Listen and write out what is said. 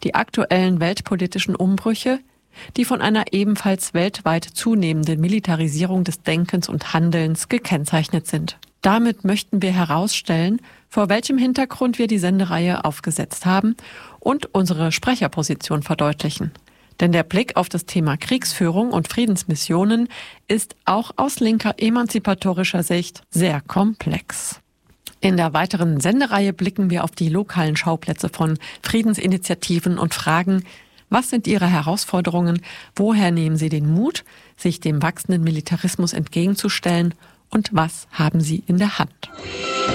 die aktuellen weltpolitischen Umbrüche, die von einer ebenfalls weltweit zunehmenden Militarisierung des Denkens und Handelns gekennzeichnet sind. Damit möchten wir herausstellen, vor welchem Hintergrund wir die Sendereihe aufgesetzt haben und unsere Sprecherposition verdeutlichen. Denn der Blick auf das Thema Kriegsführung und Friedensmissionen ist auch aus linker emanzipatorischer Sicht sehr komplex. In der weiteren Sendereihe blicken wir auf die lokalen Schauplätze von Friedensinitiativen und fragen, was sind ihre Herausforderungen, woher nehmen sie den Mut, sich dem wachsenden Militarismus entgegenzustellen und was haben sie in der Hand?